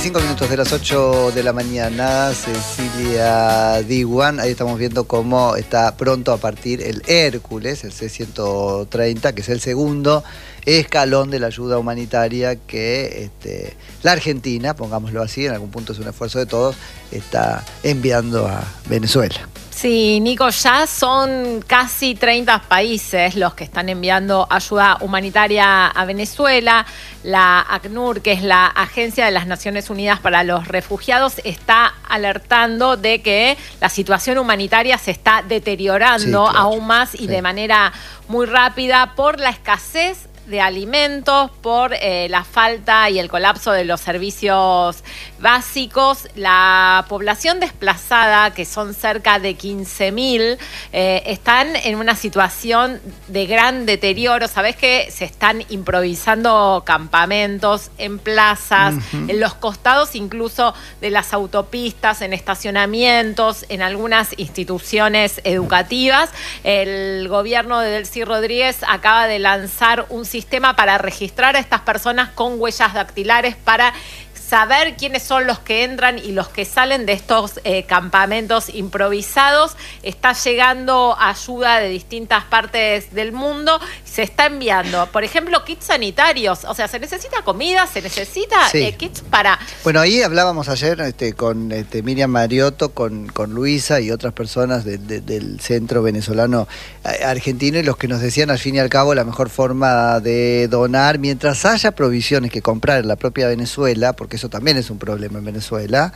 5 minutos de las 8 de la mañana, Cecilia Diwan, ahí estamos viendo cómo está pronto a partir el Hércules, el C-130, que es el segundo escalón de la ayuda humanitaria que la Argentina, pongámoslo así, en algún punto es un esfuerzo de todos, está enviando a Venezuela. Sí, Nico, ya son casi 30 países los que están enviando ayuda humanitaria a Venezuela. La ACNUR, que es la Agencia de las Naciones Unidas para los Refugiados, está alertando de que la situación humanitaria se está deteriorando aún más y de manera muy rápida por la escasez de alimentos, por la falta y el colapso de los servicios básicos. La población desplazada, que son cerca de 15.000, están en una situación de gran deterioro. Sabés que se están improvisando campamentos en plazas, en los costados incluso de las autopistas, en estacionamientos, en algunas instituciones educativas. El gobierno de Delcy Rodríguez acaba de lanzar un sistema para registrar a estas personas con huellas dactilares para saber quiénes son los que entran y los que salen de estos campamentos improvisados. Está llegando ayuda de distintas partes del mundo. Se está enviando, por ejemplo, kits sanitarios. O sea, se necesita comida, se necesita kits para... Bueno, ahí hablábamos ayer con Miriam Mariotto, con Luisa y otras personas del centro venezolano argentino, y los que nos decían al fin y al cabo la mejor forma de donar, mientras haya provisiones que comprar en la propia Venezuela, porque eso también es un problema en Venezuela,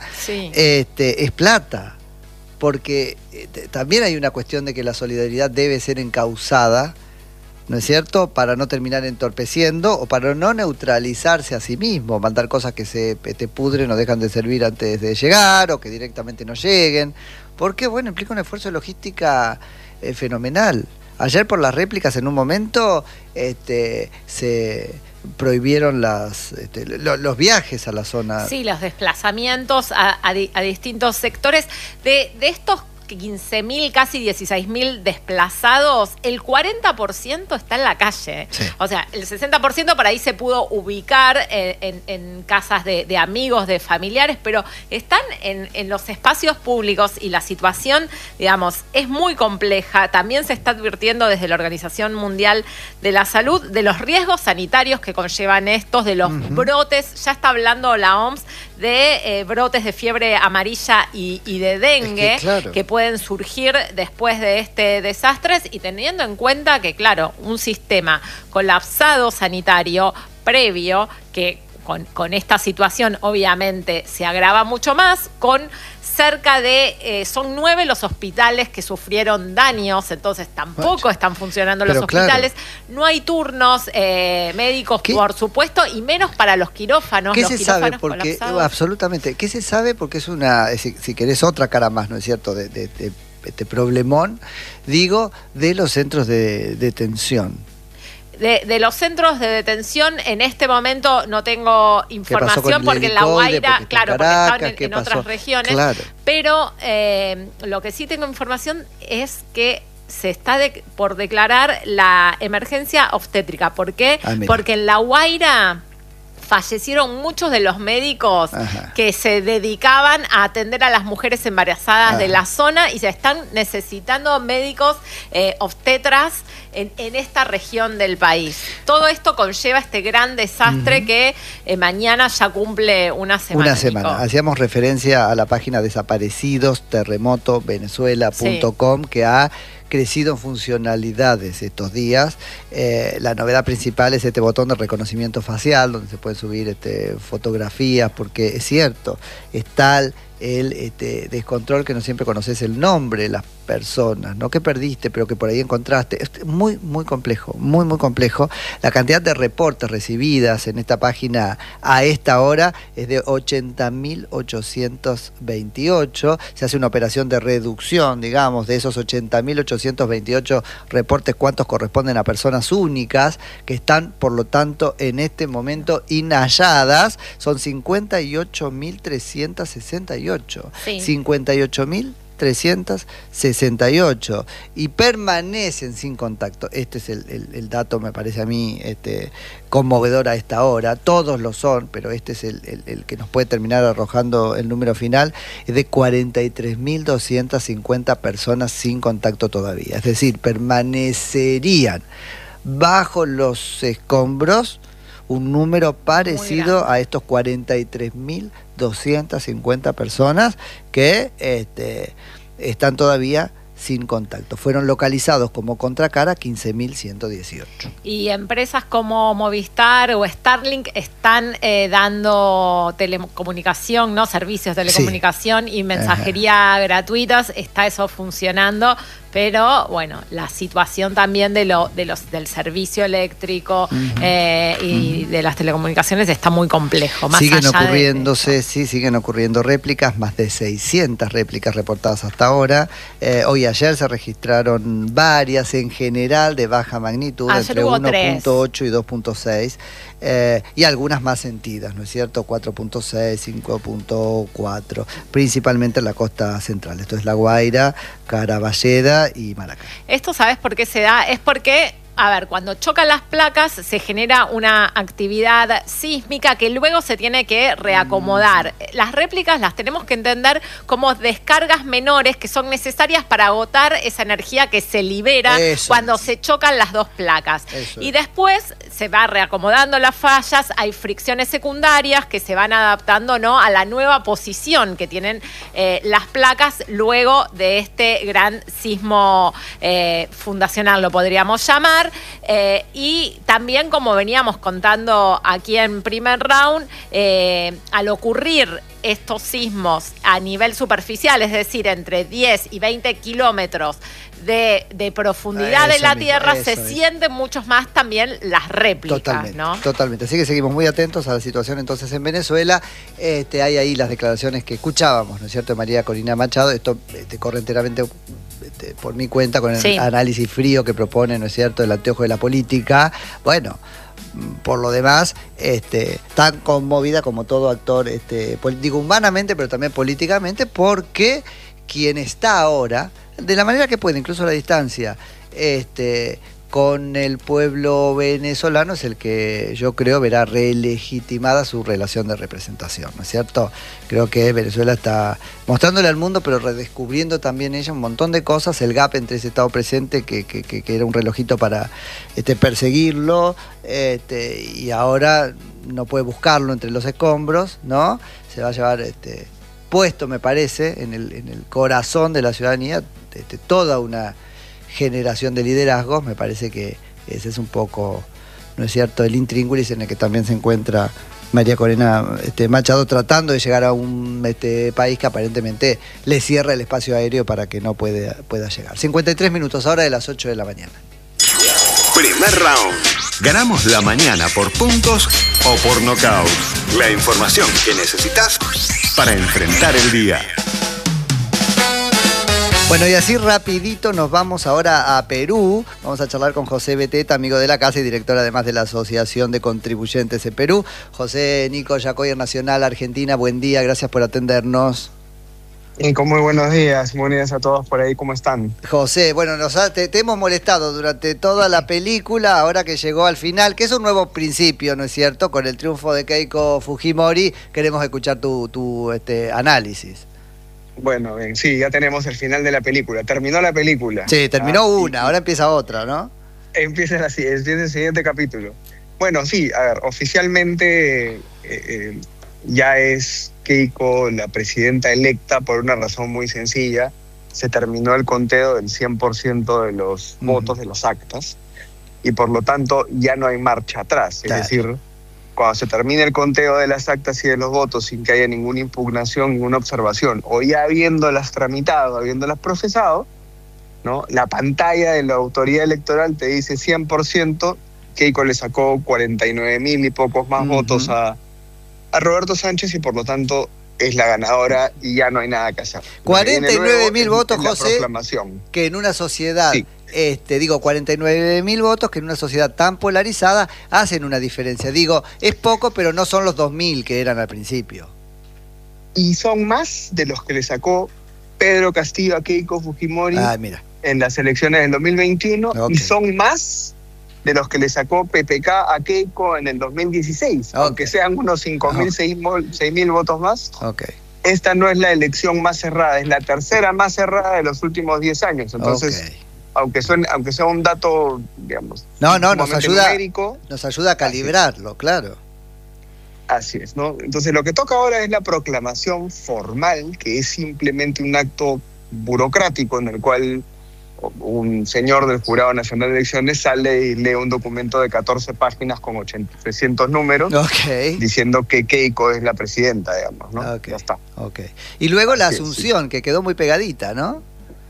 es plata, porque también hay una cuestión de que la solidaridad debe ser encauzada, ¿no es cierto?, para no terminar entorpeciendo o para no neutralizarse a sí mismo, mandar cosas que se te pudren o dejan de servir antes de llegar o que directamente no lleguen, porque bueno, implica un esfuerzo de logística fenomenal. Ayer por las réplicas en un momento se prohibieron los viajes a la zona. Sí, los desplazamientos a distintos sectores. De estos 15.000, casi 16.000 desplazados, el 40% está en la calle. Sí. O sea, el 60% por ahí se pudo ubicar en casas de amigos, de familiares, pero están en los espacios públicos y la situación, digamos, es muy compleja. También se está advirtiendo desde la Organización Mundial de la Salud de los riesgos sanitarios que conllevan estos, de los brotes. Ya está hablando la OMS de brotes de fiebre amarilla y de dengue, que pueden surgir después de este desastre, y teniendo en cuenta que, claro, un sistema colapsado sanitario previo, que con esta situación obviamente se agrava mucho más, con cerca de, son 9 los hospitales que sufrieron daños, entonces tampoco están funcionando los hospitales. No hay turnos médicos, por supuesto, y menos para los quirófanos. ¿Qué se sabe? Porque, absolutamente. ¿Qué se sabe? Porque es una, si querés, otra cara más, ¿no es cierto?, de este problemón, digo, de los centros de detención. De los centros de detención, en este momento no tengo información porque en La Guaira, claro, porque están en otras regiones, pero lo que sí tengo información es que se está por declarar la emergencia obstétrica. ¿Por qué? Porque en La Guaira fallecieron muchos de los médicos que se dedicaban a atender a las mujeres embarazadas de la zona, y se están necesitando médicos obstetras en esta región del país. Todo esto conlleva este gran desastre que mañana ya cumple una semana. Una semana. Hacíamos referencia a la página desaparecidosterremotovenezuela.com, que ha crecido en funcionalidades estos días. La novedad principal es este botón de reconocimiento facial, donde se pueden subir fotografías, porque es cierto, es tal el descontrol que no siempre conoces el nombre de las personas, no que perdiste, pero que por ahí encontraste. Es muy, muy complejo, muy, muy complejo. La cantidad de reportes recibidas en esta página a esta hora es de 80.828. Se hace una operación de reducción, digamos, de esos 80.828 reportes, cuántos corresponden a personas únicas que están, por lo tanto, en este momento inhalladas. Son 58.368. 58.000 368 y permanecen sin contacto. Este es el dato, me parece a mí, conmovedor a esta hora. Todos lo son, pero este es el que nos puede terminar arrojando el número final, es de 43.250 personas sin contacto todavía. Es decir, permanecerían bajo los escombros un número parecido a estos 43.250 personas que están todavía sin contacto. Fueron localizados como contracara 15.118. Y empresas como Movistar o Starlink están dando telecomunicación, ¿no? Servicios de telecomunicación y mensajería gratuitas. Está eso funcionando. Pero bueno, la situación también del servicio eléctrico y de las telecomunicaciones está muy complejo. Siguen ocurriendo réplicas, más de 600 réplicas reportadas hasta ahora. Hoy y ayer se registraron varias en general de baja magnitud, entre 1.8 y 2.6. Y algunas más sentidas, ¿no es cierto? 4.6, 5.4, principalmente en la costa central. Esto es La Guaira, Caraballeda y Maracay. ¿Esto sabes por qué se da? Es porque, a ver, cuando chocan las placas se genera una actividad sísmica que luego se tiene que reacomodar. Las réplicas las tenemos que entender como descargas menores que son necesarias para agotar esa energía que se libera cuando se chocan las dos placas. Y después se va reacomodando las fallas, hay fricciones secundarias que se van adaptando, ¿no?, a la nueva posición que tienen las placas luego de este gran sismo fundacional, lo podríamos llamar. Y también, como veníamos contando aquí en primer round, al ocurrir estos sismos a nivel superficial, es decir, entre 10 y 20 kilómetros de profundidad de la Tierra, se sienten muchos más también las réplicas. Totalmente, ¿no? Totalmente. Así que seguimos muy atentos a la situación entonces en Venezuela. Hay ahí las declaraciones que escuchábamos, ¿no es cierto?, de María Corina Machado. Esto corre enteramente por mi cuenta con el análisis frío que propone, ¿no es cierto?, el anteojo de la política. Bueno, por lo demás, tan conmovida como todo actor político, humanamente, pero también políticamente, porque quien está ahora, de la manera que puede, incluso a la distancia, con el pueblo venezolano, es el que yo creo verá relegitimada su relación de representación, ¿no es cierto? Creo que Venezuela está mostrándole al mundo, pero redescubriendo también ella un montón de cosas, el gap entre ese estado presente que era un relojito para perseguirlo, y ahora no puede buscarlo entre los escombros, ¿no? Se va a llevar puesto, me parece, en el corazón de la ciudadanía, toda una generación de liderazgos. Me parece que ese es un poco, ¿no es cierto?, el intríngulis en el que también se encuentra María Corina Machado, tratando de llegar a un país que aparentemente le cierra el espacio aéreo para que no pueda llegar. 53 minutos ahora de las 8 de la mañana. Primer round. Ganamos la mañana por puntos o por nocaut. La información que necesitas para enfrentar el día. Bueno, y así rapidito nos vamos ahora a Perú. Vamos a charlar con José Beteta, amigo de la casa y director además de la Asociación de Contribuyentes de Perú. José Nico Yacoyer, Nacional Argentina, buen día, gracias por atendernos. Nico, muy buenos días a todos por ahí, ¿cómo están? José, bueno, te hemos molestado durante toda la película, ahora que llegó al final, que es un nuevo principio, ¿no es cierto? Con el triunfo de Keiko Fujimori, queremos escuchar tu análisis. Bueno, bien, sí, ya tenemos el final de la película. Terminó la película. Sí, terminó una, ahora empieza otra, ¿no? Empieza el siguiente capítulo. Bueno, sí, a ver, oficialmente ya es Keiko la presidenta electa por una razón muy sencilla. Se terminó el conteo del 100% de los votos de los actas y por lo tanto ya no hay marcha atrás. Es decir, cuando se termine el conteo de las actas y de los votos sin que haya ninguna impugnación, ninguna observación, o ya habiéndolas tramitado, habiéndolas procesado, ¿no?, la pantalla de la autoridad electoral te dice 100%, Keiko le sacó 49.000 y pocos más votos a Roberto Sánchez y por lo tanto es la ganadora y ya no hay nada que hacer. 49.000 votos, José, que en una sociedad... Sí. 49.000 votos que en una sociedad tan polarizada hacen una diferencia. Digo, es poco, pero no son los 2.000 que eran al principio. Y son más de los que le sacó Pedro Castillo a Keiko Fujimori Mira. en las elecciones del 2021, y son más de los que le sacó PPK a Keiko en el 2016, aunque sean unos 5.000, 6.000 votos más. Esta no es la elección más cerrada, es la tercera más cerrada de los últimos 10 años. Entonces, aunque sea un dato, digamos, nos ayuda, numérico, nos ayuda a calibrarlo, claro. Así es, ¿no? Entonces lo que toca ahora es la proclamación formal, que es simplemente un acto burocrático en el cual un señor del Jurado Nacional de Elecciones sale y lee un documento de 14 páginas con 300 números diciendo que Keiko es la presidenta, digamos, ¿no? Ya está. Y luego la asunción, que quedó muy pegadita, ¿no?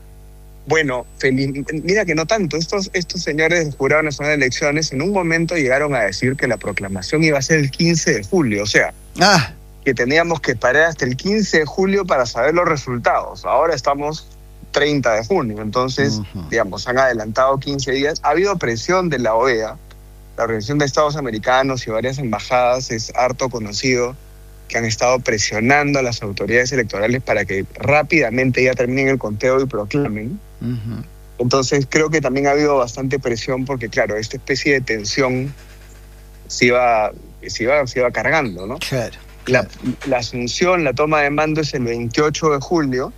Bueno, mira que no tanto. Estos señores del Jurado Nacional de Elecciones en un momento llegaron a decir que la proclamación iba a ser el 15 de julio, o sea, que teníamos que parar hasta el 15 de julio para saber los resultados. Ahora estamos 30 de junio, entonces, digamos, han adelantado 15 días. Ha habido presión de la OEA, la Organización de Estados Americanos, y varias embajadas, es harto conocido, que han estado presionando a las autoridades electorales para que rápidamente ya terminen el conteo y proclamen. Entonces creo que también ha habido bastante presión porque, claro, esta especie de tensión se iba cargando, ¿no? Claro. La asunción, la toma de mando es el 28 de julio,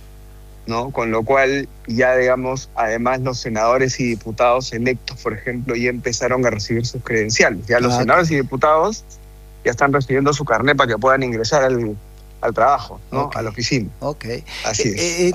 ¿no? Con lo cual ya, digamos, además los senadores y diputados electos, por ejemplo, ya empezaron a recibir sus credenciales. Ya los senadores y diputados ya están recibiendo su carnet para que puedan ingresar al trabajo, ¿no? A la oficina. Así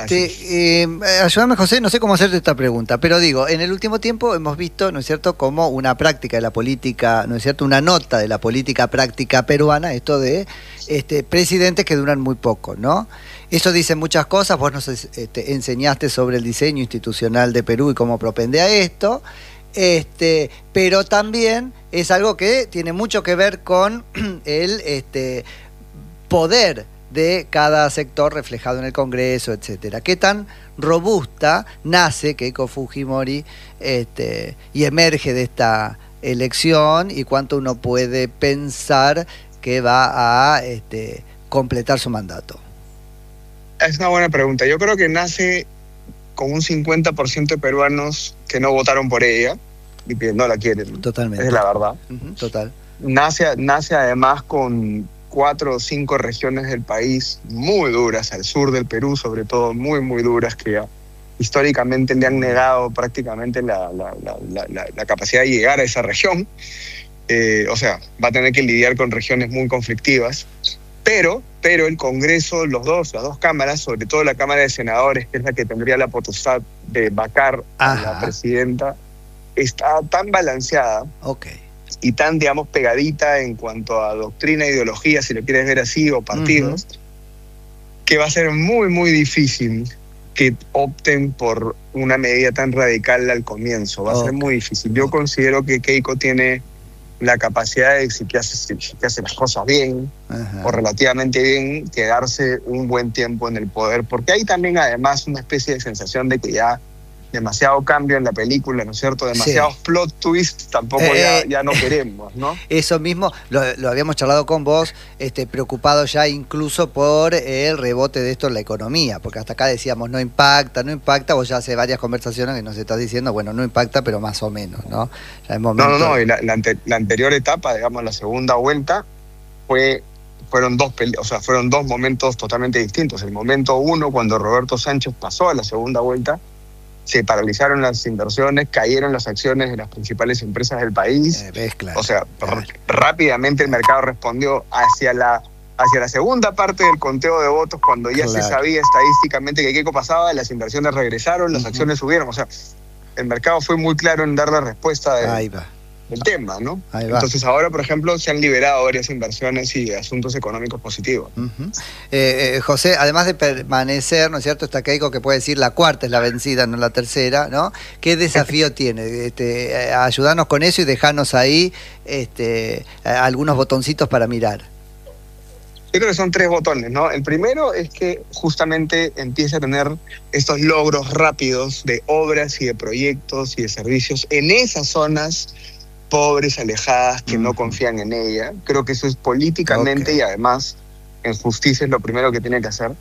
es. Ayúdame, José, no sé cómo hacerte esta pregunta, pero digo, en el último tiempo hemos visto, ¿no es cierto?, como una práctica de la política, ¿no es cierto?, una nota de la política práctica peruana, esto de presidentes que duran muy poco, ¿no? Eso dice muchas cosas, vos nos enseñaste sobre el diseño institucional de Perú y cómo propende a esto, pero también es algo que tiene mucho que ver con el poder de cada sector reflejado en el Congreso, etcétera. ¿Qué tan robusta nace Keiko Fujimori y emerge de esta elección, y cuánto uno puede pensar que va a completar su mandato? Es una buena pregunta. Yo creo que nace con un 50% de peruanos que no votaron por ella y que no la quieren. Totalmente. Es la verdad. Total. Nace además con 4 o 5 regiones del país muy duras, al sur del Perú sobre todo, muy, muy duras, que históricamente le han negado prácticamente la capacidad de llegar a esa región. O sea, va a tener que lidiar con regiones muy conflictivas. Pero el Congreso, las dos cámaras, sobre todo la Cámara de Senadores, que es la que tendría la potestad de vacar a la presidenta, está tan balanceada y tan, digamos, pegadita en cuanto a doctrina, ideología, si lo quieres ver así, o partidos, que va a ser muy, muy difícil que opten por una medida tan radical al comienzo. Va a ser muy difícil. Yo considero que Keiko tiene la capacidad de, si que hace las cosas bien o relativamente bien, quedarse un buen tiempo en el poder, porque hay también además una especie de sensación de que ya demasiado cambio en la película, ¿no es cierto? Demasiados plot twists tampoco ya no queremos, ¿no? Eso mismo, lo habíamos charlado con vos, preocupado ya incluso por el rebote de esto en la economía, porque hasta acá decíamos no impacta, vos ya hace varias conversaciones que nos estás diciendo, bueno, no impacta, pero más o menos, ¿no? Ya es momento... No, y la anterior etapa, digamos, la segunda vuelta, fueron dos momentos totalmente distintos. El momento 1, cuando Roberto Sánchez pasó a la segunda vuelta, se paralizaron las inversiones, cayeron las acciones de las principales empresas del país. Claro, o sea, rápidamente el mercado respondió hacia la segunda parte del conteo de votos, cuando ya se sabía estadísticamente que Keiko pasaba, las inversiones regresaron, las acciones subieron. O sea, el mercado fue muy claro en dar la respuesta del tema, ¿no? Entonces ahora, por ejemplo, se han liberado varias inversiones y asuntos económicos positivos. José, además de permanecer, ¿no es cierto?, está Keiko, que puede decir la cuarta es la vencida, no la tercera, ¿no? ¿Qué desafío tiene? Ayudarnos con eso y dejarnos ahí algunos botoncitos para mirar. Yo creo que son 3 botones, ¿no? El primero es que justamente empiece a tener estos logros rápidos de obras y de proyectos y de servicios en esas zonas pobres, alejadas, que no confían en ella. Creo que eso es políticamente y además en justicia es lo primero que tiene que hacer.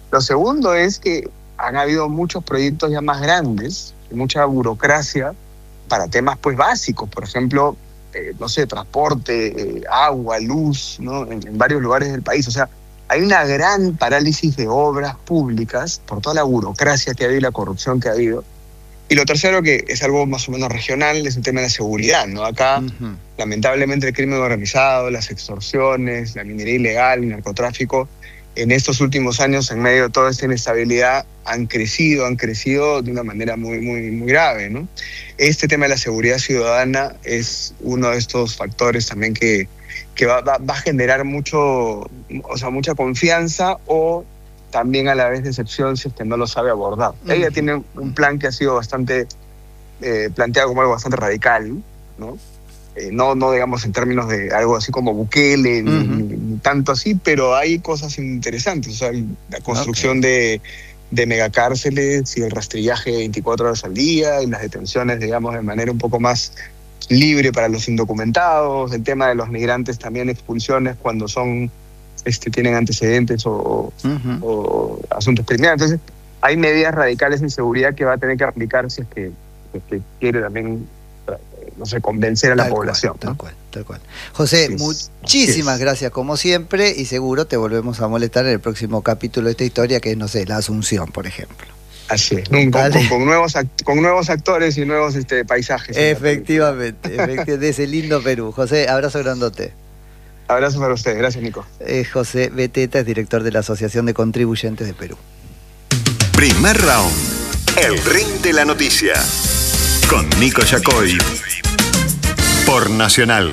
Lo segundo es que han habido muchos proyectos ya más grandes, mucha burocracia para temas pues básicos, por ejemplo, no sé, transporte, agua, luz, ¿no? En varios lugares del país. O sea, hay una gran parálisis de obras públicas por toda la burocracia que ha habido y la corrupción que ha habido. Y lo tercero, que es algo más o menos regional, es el tema de la seguridad, ¿no? Acá, lamentablemente, el crimen organizado, las extorsiones, la minería ilegal, el narcotráfico, en estos últimos años, en medio de toda esta inestabilidad, han crecido de una manera muy, muy, muy grave, ¿no? Este tema de la seguridad ciudadana es uno de estos factores también que va a generar mucha confianza o también a la vez decepción si es que no lo sabe abordar. Ella tiene un plan que ha sido bastante planteado como algo bastante radical, ¿no? No digamos en términos de algo así como Bukele, ni tanto así, pero hay cosas interesantes. O sea, la construcción de megacárceles y el rastrillaje 24 horas al día y las detenciones, digamos, de manera un poco más libre para los indocumentados, el tema de los migrantes también, expulsiones cuando tienen antecedentes o asuntos criminales. Entonces, hay medidas radicales en seguridad que va a tener que aplicar si es que quiere también, no sé, convencer a la población. Tal cual. José, muchísimas gracias como siempre, y seguro te volvemos a molestar en el próximo capítulo de esta historia, que es, no sé, la Asunción, por ejemplo. Así es, con nuevos actores y nuevos paisajes. Efectivamente, de ese lindo Perú. José, abrazo grandote. Abrazo para ustedes, gracias Nico. José Beteta es director de la Asociación de Contribuyentes de Perú. Primer round, el ring de la noticia, con Nico Yacoy, por Nacional.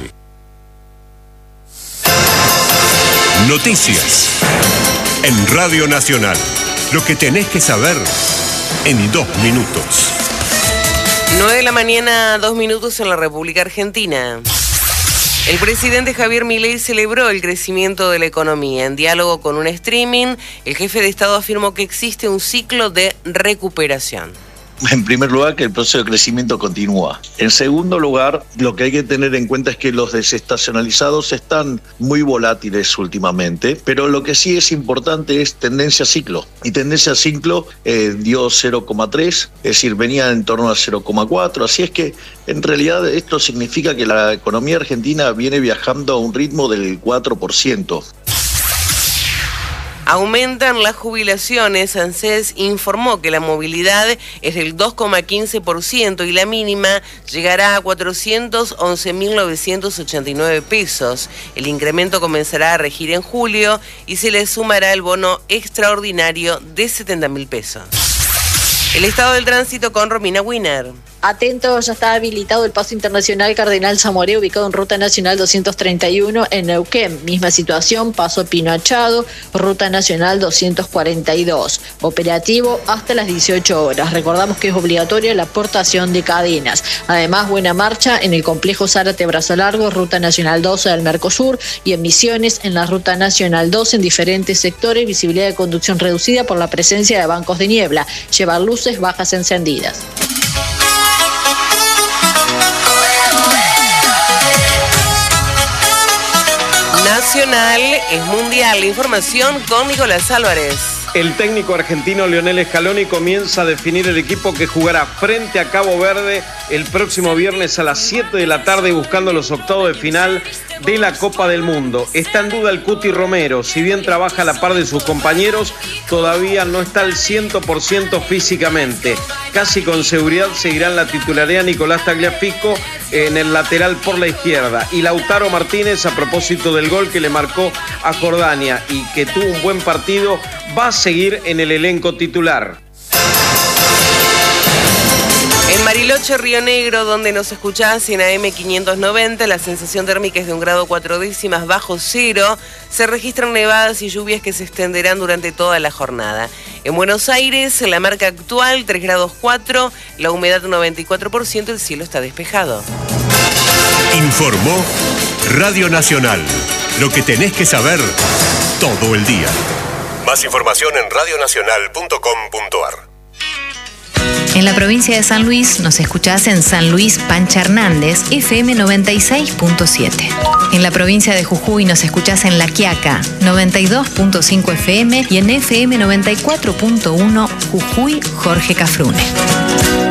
Noticias en Radio Nacional. Lo que tenés que saber en 2 minutos. 9 de la mañana, 2 minutos en la República Argentina. El presidente Javier Milei celebró el crecimiento de la economía. En diálogo con un streaming, el jefe de Estado afirmó que existe un ciclo de recuperación. En primer lugar, que el proceso de crecimiento continúa. En segundo lugar, lo que hay que tener en cuenta es que los desestacionalizados están muy volátiles últimamente, pero lo que sí es importante es tendencia a ciclo. Y tendencia a ciclo dio 0,3, es decir, venía en torno a 0,4. Así es que, en realidad, esto significa que la economía argentina viene viajando a un ritmo del 4%. Aumentan las jubilaciones. ANSES informó que la movilidad es del 2,15% y la mínima llegará a 411.989 pesos. El incremento comenzará a regir en julio y se le sumará el bono extraordinario de 70.000 pesos. El estado del tránsito con Romina Wiener. Atento, ya está habilitado el paso internacional Cardenal Zamoré, ubicado en Ruta Nacional 231 en Neuquén. Misma situación, paso Pino Achado, Ruta Nacional 242. Operativo hasta las 18 horas. Recordamos que es obligatoria la portación de cadenas. Además, buena marcha en el complejo Zárate Brazo Largo, Ruta Nacional 12 del Mercosur, y emisiones en la Ruta Nacional 2 en diferentes sectores. Visibilidad de conducción reducida por la presencia de bancos de niebla. Llevar luces bajas encendidas. Nacional es mundial. La información con Nicolás Álvarez. El técnico argentino Lionel Scaloni comienza a definir el equipo que jugará frente a Cabo Verde el próximo viernes a las 7 de la tarde, buscando los octavos de final de la Copa del Mundo. Está en duda el Cuti Romero. Si bien trabaja a la par de sus compañeros, todavía no está al 100% físicamente. Casi con seguridad seguirán la titularidad Nicolás Tagliafico en el lateral por la izquierda. Y Lautaro Martínez, a propósito del gol que le marcó a Jordania y que tuvo un buen partido, va a seguir en el elenco titular. En Bariloche, Río Negro, donde nos escuchás en AM 590, la sensación térmica es de 1,4 grados bajo cero. Se registran nevadas y lluvias que se extenderán durante toda la jornada. En Buenos Aires, la marca actual 3,4 grados, la humedad 94%, el cielo está despejado. Informó Radio Nacional. Lo que tenés que saber todo el día. Más información en radionacional.com.ar. En la provincia de San Luis nos escuchás en San Luis Pancha Hernández, FM 96.7. En la provincia de Jujuy nos escuchás en La Quiaca, 92.5 FM y en FM 94.1 Jujuy Jorge Cafrune.